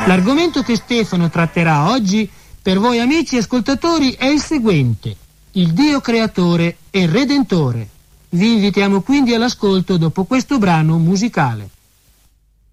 L'argomento che Stefano tratterà oggi per voi amici ascoltatori è il seguente: il Dio creatore e redentore. Vi invitiamo quindi all'ascolto dopo questo brano musicale.